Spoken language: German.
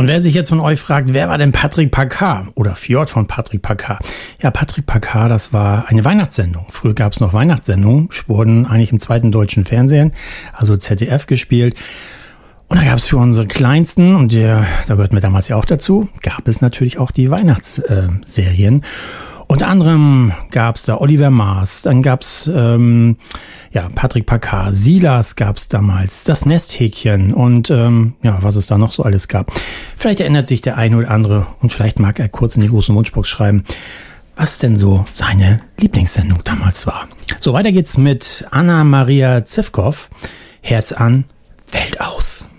Und wer sich jetzt von euch fragt, wer war denn Patrick Packard oder Fjord von Patrick Packard? Ja, Patrick Packard, das war eine Weihnachtssendung. Früher gab es noch Weihnachtssendungen, wurden eigentlich im zweiten deutschen Fernsehen, also ZDF, gespielt. Und da gab es für unsere Kleinsten, und da gehörten wir damals ja auch dazu, gab es natürlich auch die Weihnachtsserien. Unter anderem gab es da Oliver Maas, dann gab es Patrick Packard, Silas gab es damals, das Nesthäkchen und was es da noch so alles gab. Vielleicht erinnert sich der eine oder andere und vielleicht mag er kurz in die große Wunschbox schreiben, was denn so seine Lieblingssendung damals war. So, weiter geht's mit Anna Maria Zivkov, Herz an, Welt aus.